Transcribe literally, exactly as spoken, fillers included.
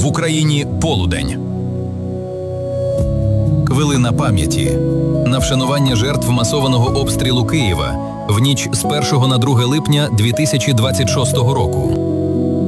В Україні полудень. Хвилина пам'яті. На вшанування жертв масованого обстрілу Києва в ніч з першого на друге липня дві тисячі двадцять шостого року.